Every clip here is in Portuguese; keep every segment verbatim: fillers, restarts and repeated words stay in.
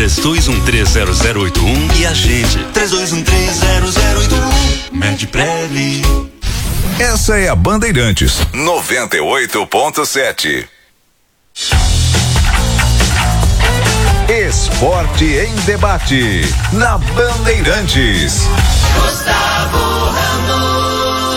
três dois um três zero zero oito um e agende. três dois um três zero zero oito um. Medprev. Essa é a Bandeirantes noventa e oito ponto sete. Esporte em debate na Bandeirantes. Gustavo Ramos.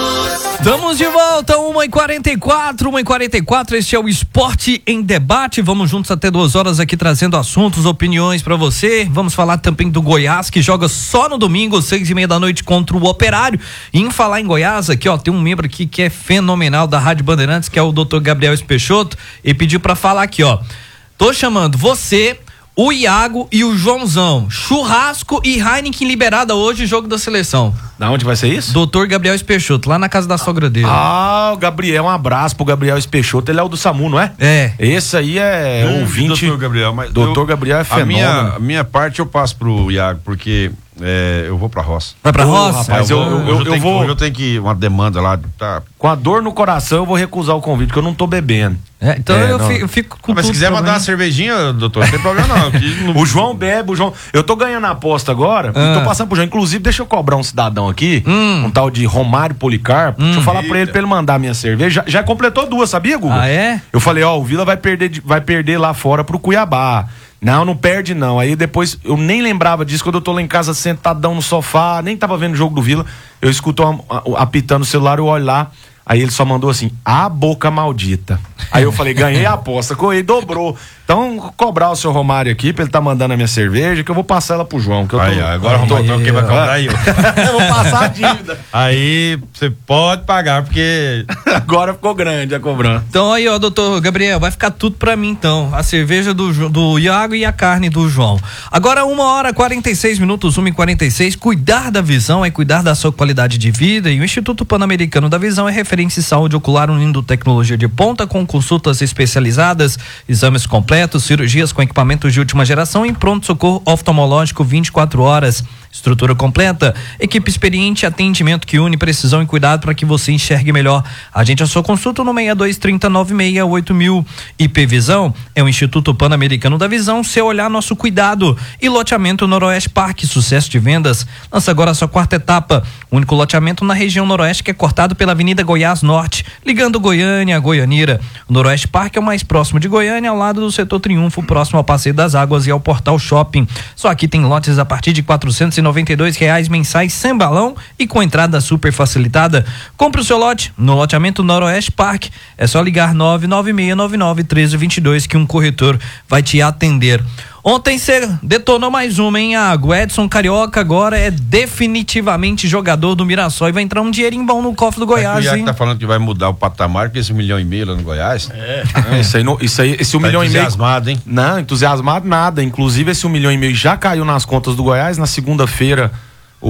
Estamos de volta, uma e quarenta e quatro, uma e quarenta e quatro, este é o Esporte em Debate. Vamos juntos até duas horas aqui trazendo assuntos, opiniões pra você. Vamos falar também do Goiás, que joga só no domingo, seis e meia da noite, contra o Operário. E em falar em Goiás, aqui ó, tem um membro aqui que é fenomenal da Rádio Bandeirantes, que é o doutor Gabriel Peixoto, e pediu pra falar aqui ó, tô chamando você, o Iago e o Joãozão. Churrasco e Heineken liberada hoje, jogo da seleção. Da onde vai ser isso? doutor Gabriel Peixoto, lá na casa da sogra dele. Ah, o Gabriel, um abraço pro Gabriel Peixoto, ele é o do SAMU, não é? É. Esse aí é Hum, ouvinte. doutor Gabriel, mas doutor eu, Gabriel é fenômeno. A minha, a minha parte eu passo pro Iago, porque é, eu vou pra roça. Vai pra Ô, roça? rapaz, eu, eu, eu, eu, eu, eu tenho, vou. que, eu tenho que uma demanda lá, tá? Com a dor no coração, eu vou recusar o convite, porque eu não tô bebendo. É, então É, eu, não. fico, eu fico com Ah, mas se tudo quiser mandar também. uma cervejinha, doutor, não tem problema não. que não- O João bebe, o João. Eu tô ganhando a aposta agora, Ah. tô passando pro João. Inclusive, deixa eu cobrar um cidadão aqui, Hum. um tal de Romário Policarpo. Deixa eu falar pra ele, pra ele mandar minha cerveja. Já, já completou duas, sabia, Guga? Ah, é? Eu falei, ó, o Vila vai perder, de- vai perder lá fora pro Cuiabá. Não, não perde não. Aí depois, eu nem lembrava disso, quando eu tô lá em casa sentadão no sofá, nem tava vendo o jogo do Vila, eu escuto a- a- apitando o celular, eu olho lá, aí ele só mandou assim, a boca maldita. Aí eu falei, ganhei a aposta, correi, dobrou. Então, cobrar o seu Romário aqui, pra ele tá mandando a minha cerveja, que eu vou passar ela pro João. Que eu tô, Aí, agora eu tô- então quem vai cobrar aí? eu vou passar a dívida. Aí você pode pagar, porque Agora ficou grande a cobrança. Então aí, ó, doutor Gabriel, vai ficar tudo pra mim então. A cerveja do, Jo- do Iago e a carne do João. Agora, uma hora e quarenta e seis minutos, uma e quarenta e seis. Cuidar da visão é cuidar da sua qualidade de vida. E o Instituto Pan-Americano da Visão é referência em saúde ocular, unindo tecnologia de ponta com consultas especializadas, exames completos, cirurgias com equipamentos de última geração e pronto-socorro oftalmológico vinte e quatro horas. Estrutura completa, equipe experiente, atendimento que une precisão e cuidado para que você enxergue melhor. Agende a sua consulta no seis dois três zero nove seis oito mil. I P Visão é o Instituto Pan-Americano da Visão, seu olhar, nosso cuidado. E loteamento Noroeste Parque, sucesso de vendas. Lança agora a sua quarta etapa. Único loteamento na região Noroeste que é cortado pela Avenida Goiás Norte, ligando Goiânia a Goianira. O Noroeste Parque é o mais próximo de Goiânia, ao lado do Setor Triunfo, próximo ao Passeio das Águas e ao Portal Shopping. Só aqui tem lotes a partir de quatrocentos e noventa e dois reais mensais sem balão e com entrada super facilitada. Compre o seu lote no loteamento Noroeste Parque. É só ligar nove nove seis nove nove um três dois dois que um corretor vai te atender. Ontem você detonou mais uma, hein, Iago? Edson Carioca agora é definitivamente jogador do Mirassol e vai entrar um dinheirinho bom no cofre do Goiás, o Iago hein? tá falando que vai mudar o patamar, que esse milhão e meio lá no Goiás. É. Ah, isso aí, não- isso aí, esse um Tá milhão e meio. entusiasmado, hein? Não, entusiasmado nada. Inclusive, esse um milhão e meio já caiu nas contas do Goiás. Na segunda-feira, o,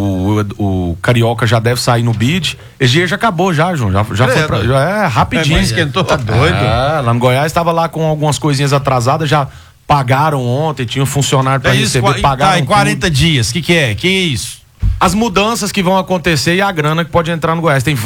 o, o Carioca já deve sair no bid. Esse dia já acabou, já, João. Já, já, É, foi pra, já é rapidinho. É, mas esquentou, tá doido. É, lá no Goiás estava lá com algumas coisinhas atrasadas, já pagaram ontem, tinha um funcionário para É isso, receber, qua- pagaram tá, em tudo. quarenta dias, o que que é? Que é isso? As mudanças que vão acontecer e a grana que pode entrar no Goiás. Tem